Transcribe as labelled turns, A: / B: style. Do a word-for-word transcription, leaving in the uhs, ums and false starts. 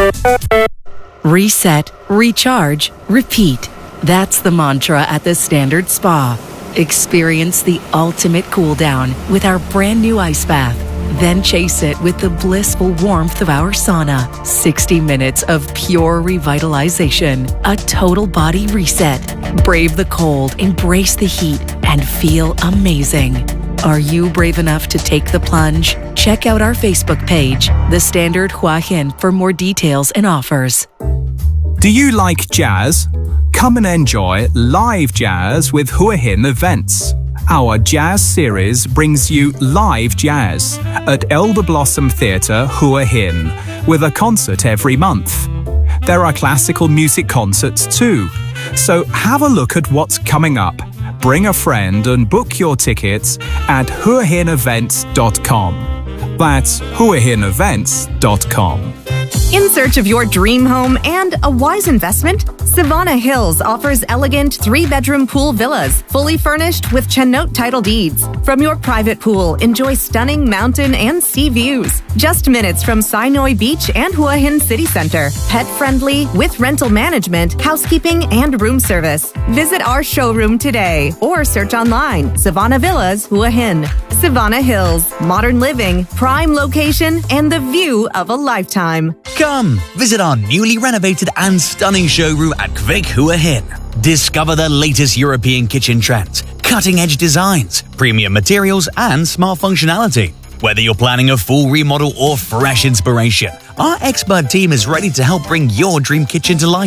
A: Reset, recharge, repeat. That's the mantra at the Standard Spa. Experience the ultimate cool down with our brand new ice bath. Then chase it with the blissful warmth of our sauna. sixty minutes of pure revitalization. A total body reset. Brave the cold, embrace the heat, and feel amazing. Are you brave enough to take the plunge? Check out our Facebook page, The Standard Hua Hin, for more details and offers.
B: Do you like jazz? Come and enjoy live jazz with Hua Hin Events. Our jazz series brings you live jazz at Elder Blossom Theatre, Hua Hin, with a concert every month. There are classical music concerts too, so have a look at what's coming up. Bring a friend and book your tickets at hua hin events dot com. That's hua hin events dot com.
C: In search of your dream home and a wise investment? Savannah Hills offers elegant three-bedroom pool villas, fully furnished with Chennote title deeds. From your private pool, enjoy stunning mountain and sea views. Just minutes from Sinoi Beach and Hua Hin City Center. Pet-friendly, with rental management, housekeeping, and room service. Visit our showroom today or search online, Savannah Villas, Hua Hin. Savannah Hills, modern living, prime location, and the view of a lifetime.
D: Come, visit our newly renovated and stunning showroom at Kvik Hua Hin. Discover the latest European kitchen trends, cutting-edge designs, premium materials, and smart functionality. Whether you're planning a full remodel or fresh inspiration, our expert team is ready to help bring your dream kitchen to life.